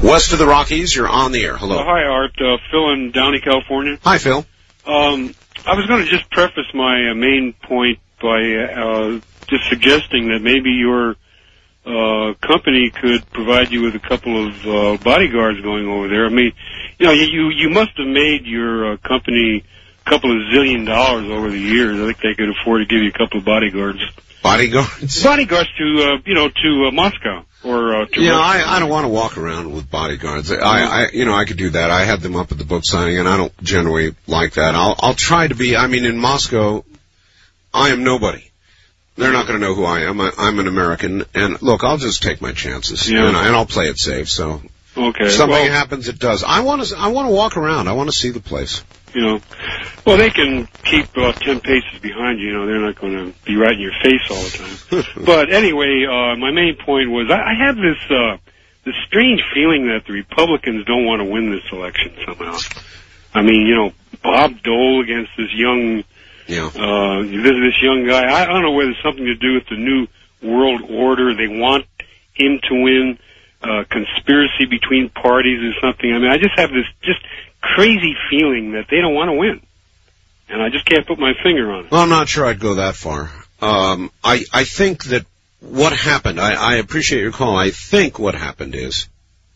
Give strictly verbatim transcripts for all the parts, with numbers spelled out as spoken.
West of the Rockies, you're on the air. Hello. Uh, hi, Art. Uh, Phil in Downey, California. Hi, Phil. Um, I was going to just preface my uh, main point by uh, just suggesting that maybe your uh, company could provide you with a couple of uh, bodyguards going over there. I mean, you know, you you must have made your uh, company a couple of zillion dollars over the years. I think they could afford to give you a couple of bodyguards. Bodyguards? Bodyguards to, uh, you know, to uh, Moscow. Or, uh, to yeah, I, I don't want to walk around with bodyguards. I, I, you know, I could do that. I had them up at the book signing, and I don't generally like that. I'll, I'll try to be. I mean, in Moscow, I am nobody. They're not going to know who I am. I, I'm an American, and look, I'll just take my chances, yeah. and, and I'll play it safe. So, okay, if something well, happens, it does. I want to. I want to walk around. I want to see the place. You know, well, they can keep uh, ten paces behind you. You know, they're not going to be right in your face all the time. But anyway, uh, my main point was I, I have this uh, this strange feeling that the Republicans don't want to win this election somehow. I mean, you know, Bob Dole against this young, yeah, uh, this, this young guy. I, I don't know whether it's something to do with the new world order. They want him to win. Uh, conspiracy between parties or something. I mean, I just have this just crazy feeling that they don't want to win. And I just can't put my finger on it. Well, I'm not sure I'd go that far. Um, I, I think that what happened, I, I appreciate your call. I think what happened is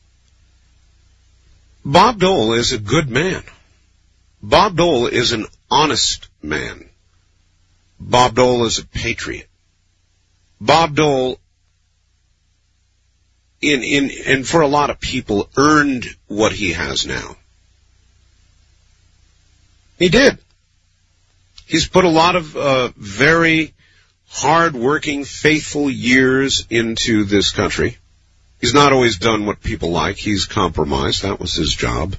Bob Dole is a good man. Bob Dole is an honest man. Bob Dole is a patriot. Bob Dole In, in, and for a lot of people, earned what he has now. He did. He's put a lot of uh, very hard-working, faithful years into this country. He's not always done what people like. He's compromised. That was his job.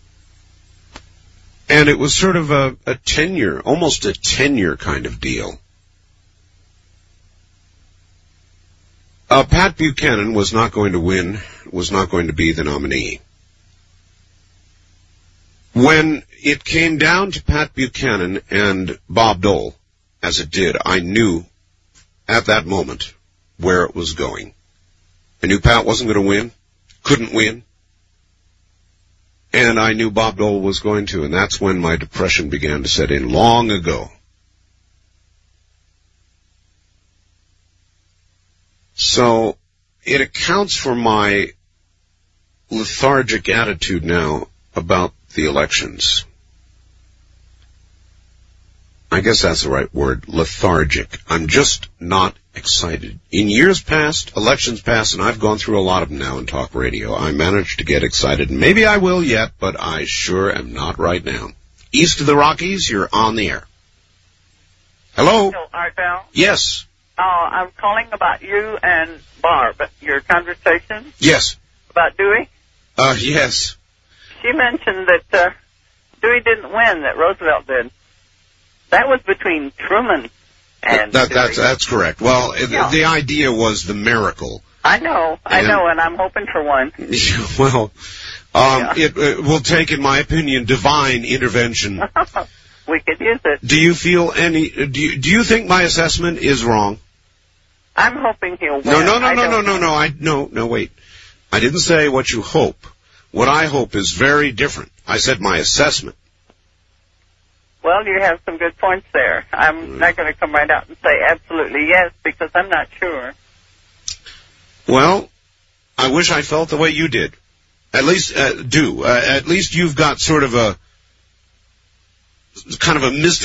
And it was sort of a, a tenure, almost a tenure kind of deal. Uh, Pat Buchanan was not going to win, was not going to be the nominee. When it came down to Pat Buchanan and Bob Dole, as it did, I knew at that moment where it was going. I knew Pat wasn't going to win, couldn't win, and I knew Bob Dole was going to, and that's when my depression began to set in long ago. So it accounts for my lethargic attitude now about the elections. I guess that's the right word, lethargic. I'm just not excited. In years past, elections past, and I've gone through a lot of them now in talk radio, I managed to get excited. Maybe I will yet, but I sure am not right now. East of the Rockies, you're on the air. Hello? Hello, Art Bell. Yes. Uh, I'm calling about you and Barb, your conversation. Yes. About Dewey. Uh, yes. She mentioned that uh, Dewey didn't win, that Roosevelt did. That was between Truman and that, Dewey. That's that's correct. Well, Yeah. the, the idea was the miracle. I know, I And- know, and I'm hoping for one. Well, um, Yeah. it, it will take, in my opinion, divine intervention. We could use it. Do you feel any? Do you, do you think my assessment is wrong? I'm hoping he'll win. No, no, no, I no, no, don't no, know. no. I no, no. Wait. I didn't say what you hope. What I hope is very different. I said my assessment. Well, you have some good points there. I'm not going to come right out and say absolutely yes, because I'm not sure. Well, I wish I felt the way you did. At least uh, do. Uh, at least you've got sort of a kind of a mystic